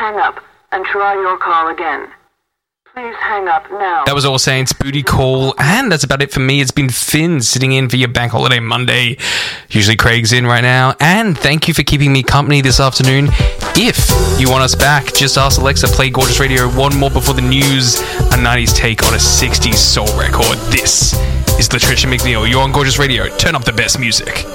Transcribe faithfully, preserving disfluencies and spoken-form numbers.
hang up and try your call again. Please hang up now. That was All Saints, Booty Call, and that's about it for me. It's been Finn sitting in for your Bank Holiday Monday. Usually Craig's in right now, and thank you for keeping me company this afternoon. If you want us back, just ask Alexa, play Gorgeous Radio one more before the news, a nineties take on a sixties soul record. This is Latricia McNeil. You're on Gorgeous Radio. Turn up the best music.